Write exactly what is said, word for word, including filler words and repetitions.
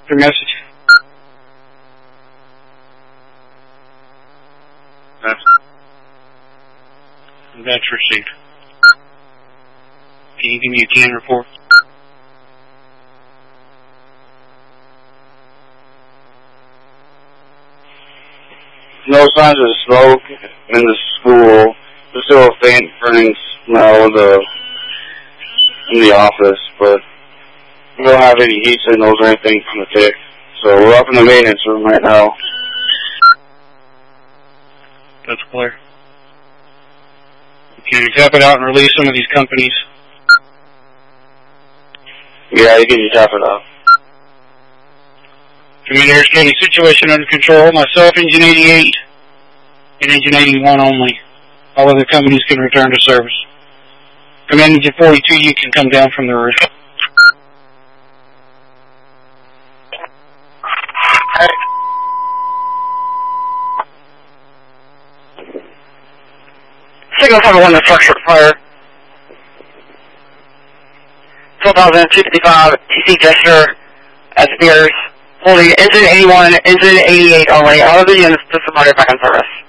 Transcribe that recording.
Your message. That's, that's received. Can you give me a can report? no signs of smoke in the school. There's still a faint burning smell in the, in the office, but we don't have any heat signals or anything from the tick. So we're up in the maintenance room right now. That's clear. Can you tap it out and release some of these companies? Yeah, you can just tap it out. Commander Harris County, situation under control. Myself, Engine eighty-eight, and Engine eighty-one only. All other companies can return to service. Command Engine forty-two, you can come down from the roof. Signal seven one to structure fire. twelve thousand two fifty-five, T C gesture as appears. Holding engine eighty-one, engine eighty-eight only. All of the units disappointed back in service.